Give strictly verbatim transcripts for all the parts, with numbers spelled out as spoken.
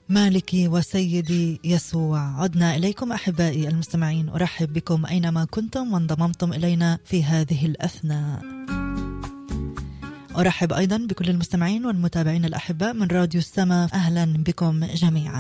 مالكي وسيدي يسوع. عدنا إليكم أحبائي المستمعين، أرحب بكم أينما كنتم وانضممتم إلينا في هذه الأثناء. أرحب أيضا بكل المستمعين والمتابعين الأحباء من راديو السماء، أهلا بكم جميعا.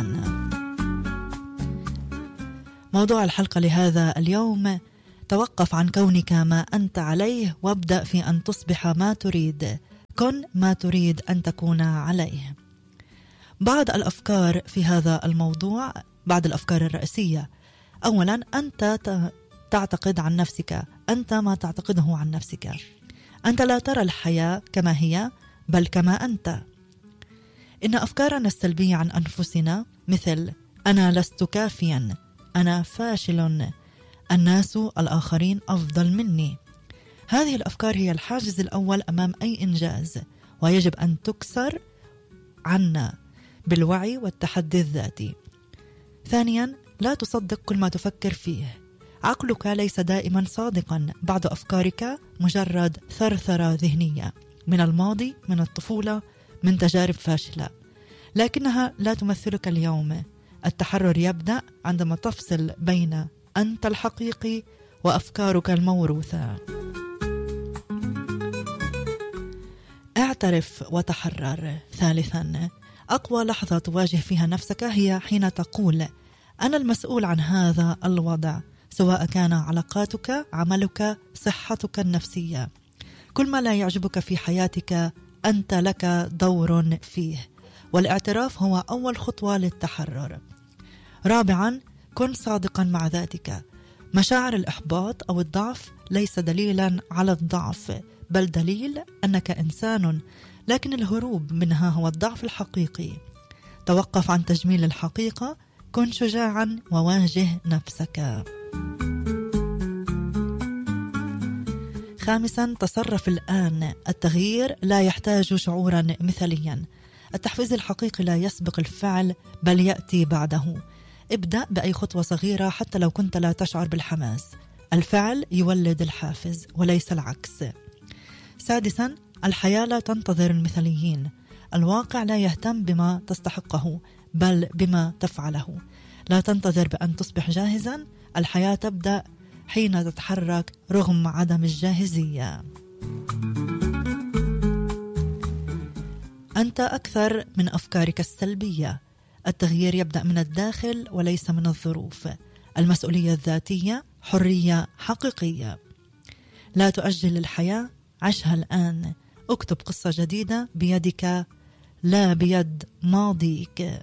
موضوع الحلقة لهذا اليوم: توقف عن كونك ما أنت عليه وابدأ في أن تصبح ما تريد. كن ما تريد أن تكون عليه. بعض الأفكار في هذا الموضوع، بعض الأفكار الرئيسية: أولا، أنت تعتقد عن نفسك، أنت ما تعتقده عن نفسك. أنت لا ترى الحياة كما هي بل كما أنت. إن أفكارنا السلبية عن أنفسنا مثل أنا لست كافيا، أنا فاشل، الناس الآخرين أفضل مني، هذه الأفكار هي الحاجز الأول أمام أي إنجاز، ويجب أن تكسر عنا بالوعي والتحدي الذاتي. ثانيا، لا تصدق كل ما تفكر فيه. عقلك ليس دائما صادقا، بعض أفكارك مجرد ثرثرة ذهنية من الماضي، من الطفولة، من تجارب فاشلة، لكنها لا تمثلك اليوم. التحرر يبدأ عندما تفصل بين أنت الحقيقي وأفكارك الموروثة. اعترف وتحرر. ثالثا، أقوى لحظة تواجه فيها نفسك هي حين تقول أنا المسؤول عن هذا الوضع، سواء كان علاقاتك، عملك، صحتك النفسية. كل ما لا يعجبك في حياتك أنت لك دور فيه، والاعتراف هو أول خطوة للتحرر. رابعا، كن صادقا مع ذاتك. مشاعر الإحباط أو الضعف ليس دليلا على الضعف، بل دليل أنك إنسان، لكن الهروب منها هو الضعف الحقيقي. توقف عن تجميل الحقيقة، كن شجاعا وواجه نفسك. خامسا، تصرف الآن. التغيير لا يحتاج شعورا مثاليا. التحفيز الحقيقي لا يسبق الفعل بل يأتي بعده. ابدأ بأي خطوة صغيرة حتى لو كنت لا تشعر بالحماس. الفعل يولد الحافز وليس العكس. سادسا، الحياة لا تنتظر المثاليين. الواقع لا يهتم بما تستحقه بل بما تفعله. لا تنتظر بأن تصبح جاهزا، الحياة تبدأ حين تتحرك رغم عدم الجاهزية. أنت أكثر من أفكارك السلبية. التغيير يبدأ من الداخل وليس من الظروف. المسؤولية الذاتية حرية حقيقية. لا تؤجل الحياة، عشها الآن. اكتب قصة جديدة بيدك لا بيد ماضيك.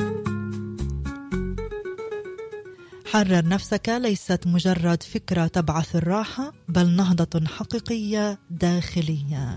حرر نفسك ليست مجرد فكرة تبعث الراحة، بل نهضة حقيقية داخلية.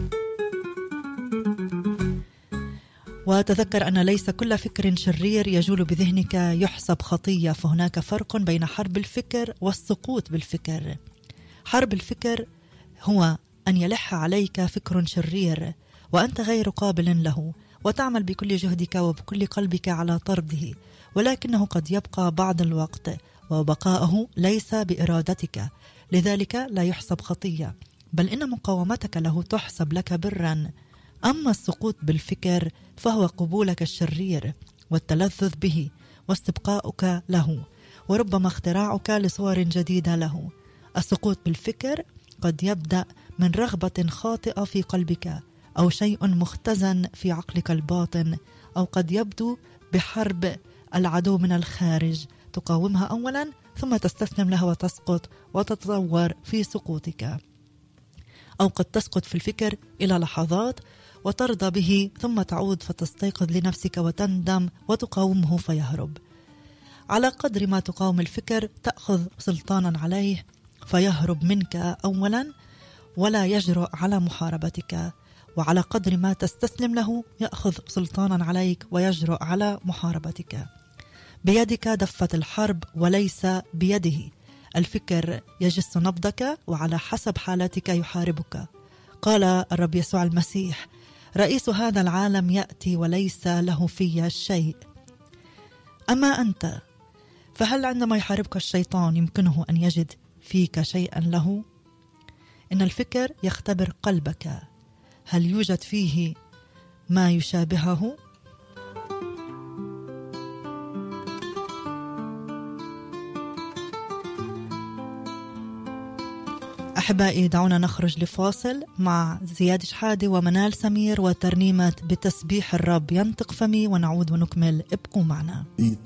وتذكر أن ليس كل فكر شرير يجول بذهنك يحسب خطية، فهناك فرق بين حرب الفكر والسقوط بالفكر. حرب الفكر هو أن يلح عليك فكر شرير وأنت غير قابل له، وتعمل بكل جهدك وبكل قلبك على طرده، ولكنه قد يبقى بعض الوقت، وبقاءه ليس بإرادتك، لذلك لا يحسب خطية، بل إن مقاومتك له تحسب لك برا. أما السقوط بالفكر فهو قبولك الشرير والتلذذ به واستبقاؤك له، وربما اختراعك لصور جديدة له. السقوط بالفكر قد يبدأ من رغبة خاطئة في قلبك، أو شيء مختزن في عقلك الباطن، أو قد يبدو بحرب العدو من الخارج تقاومها أولا ثم تستسلم لها وتسقط وتتطور في سقوطك. أو قد تسقط في الفكر إلى لحظات وترضى به ثم تعود فتستيقظ لنفسك وتندم وتقاومه فيهرب. على قدر ما تقاوم الفكر تأخذ سلطانا عليه فيهرب منك أولا ولا يجرؤ على محاربتك، وعلى قدر ما تستسلم له يأخذ سلطانا عليك ويجرؤ على محاربتك. بيدك دفة الحرب وليس بيده. الفكر يجس نبضك وعلى حسب حالتك يحاربك. قال الرب يسوع المسيح: رئيس هذا العالم يأتي وليس له في شيء. أما أنت فهل عندما يحاربك الشيطان يمكنه أن يجد فيك شيئا له؟ إن الفكر يختبر قلبك، هل يوجد فيه ما يشابهه؟ أحبائي دعونا نخرج لفاصل مع زياد شحادة ومنال سمير وترنيمة بتسبيح الرب ينطق فمي، ونعود ونكمل. ابقوا معنا.